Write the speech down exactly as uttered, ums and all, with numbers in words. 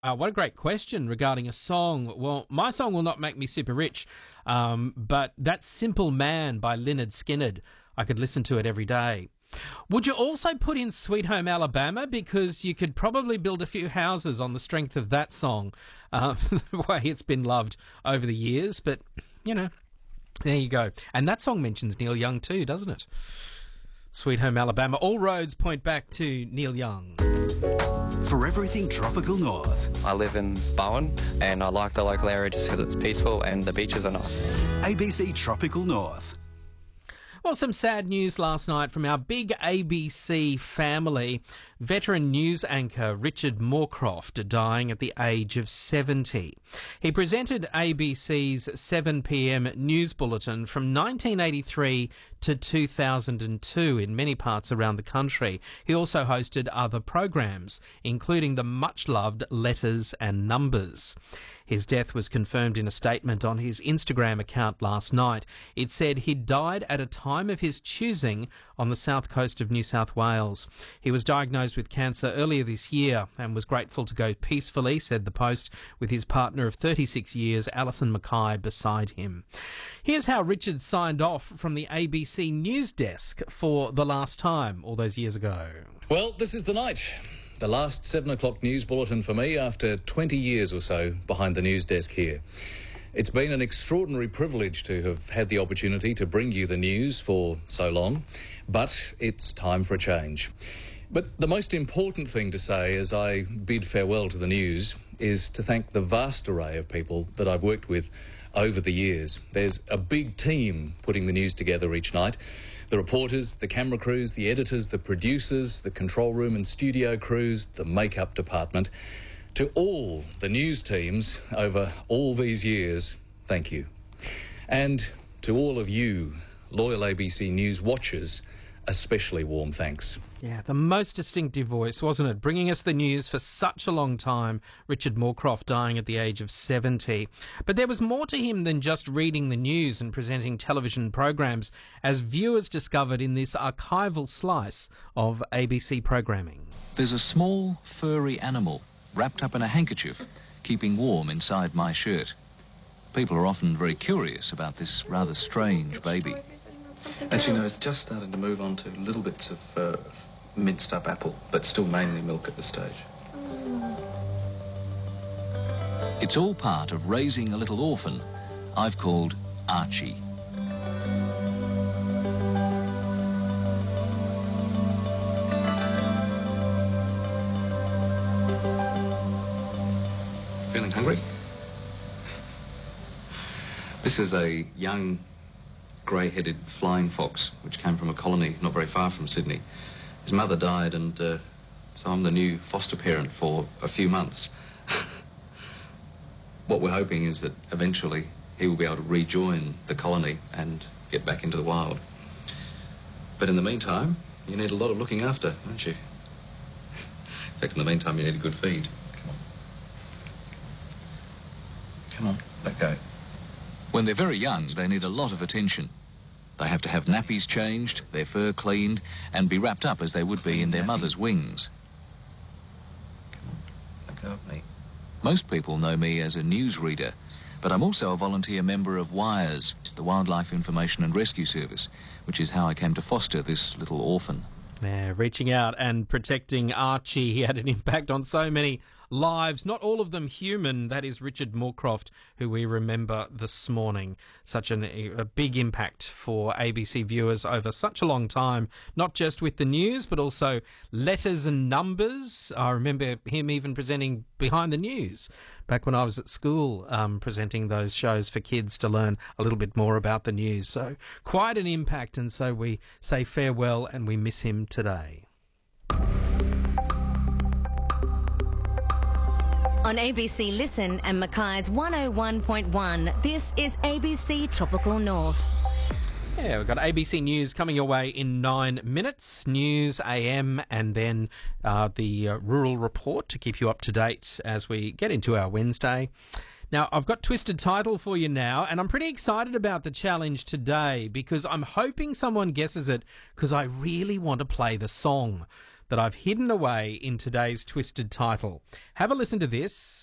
Uh, what a great question regarding a song. Well, my song will not make me super rich, um, but That Simple Man by Lynyrd Skynyrd, I could listen to it every day. Would you also put in Sweet Home Alabama? Because you could probably build a few houses on the strength of that song, uh, the way it's been loved over the years. But, you know, there you go. And that song mentions Neil Young too, doesn't it? Sweet Home Alabama. All roads point back to Neil Young. For everything Tropical North. I live in Bowen and I like the local area just because it's peaceful and the beaches are nice. A B C Tropical North. Well, some sad news last night from our big A B C family. Veteran news anchor Richard Moorcroft dying at the age of seventy. He presented A B C's seven p m news bulletin from nineteen eighty-three to two thousand two in many parts around the country. He also hosted other programs, including the much-loved Letters and Numbers. His death was confirmed in a statement on his Instagram account last night. It said he'd died at a time of his choosing on the south coast of New South Wales. He was diagnosed with cancer earlier this year and was grateful to go peacefully, said the Post, with his partner of thirty-six years, Alison Mackay, beside him. Here's how Richard signed off from the A B C News desk for the last time all those years ago. Well, this is the night. The last seven o'clock news bulletin for me after twenty years or so behind the news desk here. It's been an extraordinary privilege to have had the opportunity to bring you the news for so long, but it's time for a change. But the most important thing to say as I bid farewell to the news is to thank the vast array of people that I've worked with over the years. There's a big team putting the news together each night. The reporters, the camera crews, the editors, the producers, the control room and studio crews, the makeup department. To all the news teams over all these years, thank you. And to all of you, loyal A B C News watchers, especially warm thanks. Yeah, the most distinctive voice, wasn't it? Bringing us the news for such a long time. Richard Moorcroft dying at the age of seventy. But there was more to him than just reading the news and presenting television programs, as viewers discovered in this archival slice of A B C programming. There's a small, furry animal wrapped up in a handkerchief, keeping warm inside my shirt. People are often very curious about this rather strange baby. Actually, no, it's just starting to move on to little bits of uh, minced up apple, but still mainly milk at this stage. It's all part of raising a little orphan I've called Archie. Feeling hungry? This is a young grey-headed flying fox, which came from a colony not very far from Sydney. His mother died, and uh, so I'm the new foster parent for a few months. What we're hoping is that eventually he will be able to rejoin the colony and get back into the wild. But in the meantime, you need a lot of looking after, don't you? In fact, in the meantime, you need a good feed. Come on. Come on, let go. When they're very young, they need a lot of attention. They have to have nappies changed, their fur cleaned, and be wrapped up as they would be in their mother's wings. Come on, let go of me. Most people know me as a newsreader, but I'm also a volunteer member of WIRES, the Wildlife Information and Rescue Service, which is how I came to foster this little orphan. Yeah, reaching out and protecting Archie. He had an impact on so many lives, not all of them human. That is Richard Moorcroft, who we remember this morning. Such an, a big impact for A B C viewers over such a long time, not just with the news, but also Letters and Numbers. I remember him even presenting Behind the News back when I was at school, um, presenting those shows for kids to learn a little bit more about the news. So quite an impact, and so we say farewell and we miss him today. On A B C Listen and Mackay's one oh one point one, this is A B C Tropical North. Yeah, we've got A B C News coming your way in nine minutes. News A M, and then uh, the uh, Rural Report to keep you up to date as we get into our Wednesday. Now, I've got Twisted Title for you now, and I'm pretty excited about the challenge today because I'm hoping someone guesses it because I really want to play the song. that I've hidden away in today's twisted title. Have a listen to this.